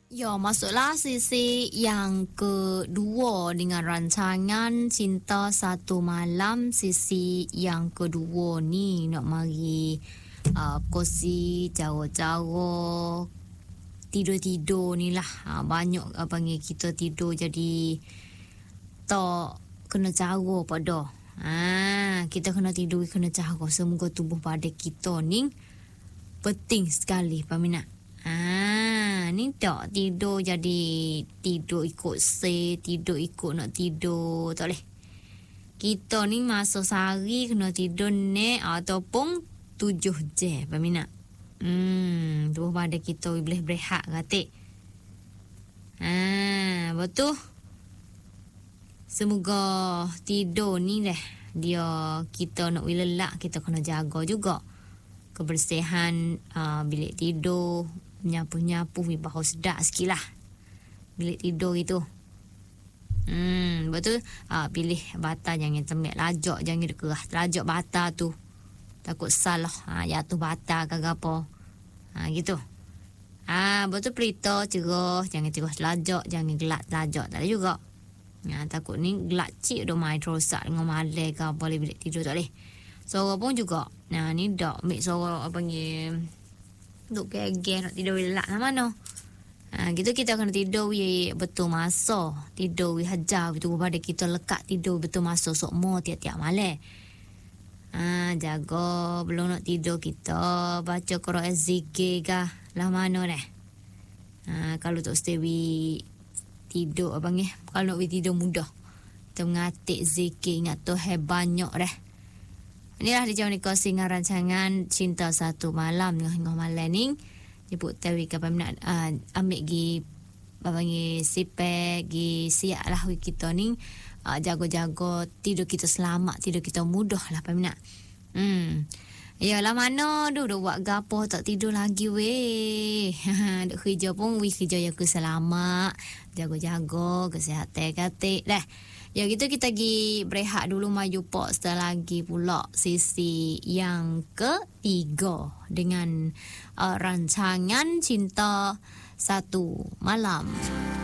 Ya, masuklah sesi yang kedua dengan rancangan Cinta Satu Malam. Sesi yang kedua ni nak mari kongsi cara-cara tidur-tidur ni lah. Banyak panggil kita tidur jadi tak kena cara pada. Kita kena tidur kena cara. Semoga tubuh pada kita ni penting sekali peminat. Ni tak tidur jadi tidur ikut tidur ikut nak tidur, tak boleh. Kita ni masa sehari kena tidur ni ataupun 7 jam peminat. Tubuh pada kita boleh berehat katik. Betul. Semoga tidur ni dah dia kita nak lelak, kita kena jaga juga kebersihan bilik tidur, menyapu-nyapu bau sedap sikit lah bilik tidur itu. Betul. Pilih bata jangan tembak lajak, jangan dia kerah lajak bata tu, takut salah jatuh bata ke apa gitu. Betul. Perita cerah, jangan cerah lajak, jangan gelak lajak, tak ada juga. Takut ni gelak cik dah main rosak dengan malai ke apa boleh bilik tidur, tak boleh. Suara pun juga. Ni dak ambil suara apa ni duk geger nak tidur lelak lah mana. Gitu kita kena tidur betul masa. Tidur hajar betul pada kita lekat tidur betul masa sokmo tiap-tiap malam. Jaga belum nak tidur kita baca Quran zikir kah lah mana dah. Kalau tak stewi tidur apa ni, kalau nak tidur mudah kita mengatik zikir ingat Tuhan banyak dah. Inilah di jam ni kongsi dengan rancangan Cinta Satu Malam dengan malam ni. Jemput tahu kapan nak ambil gi babangi sipek gi siap lah kita ni jaga-jaga tidur kita selamat, tidur kita mudah lah peminat. Yalah mana dah buat gapo tak tidur lagi weh. Duk kerja pun kerja yang selamat, jaga-jaga kesihatan katik dah. Ya gitu kita pergi berehat dulu, maju pok setelah lagi pula sesi yang ketiga dengan rancangan Cinta Satu Malam.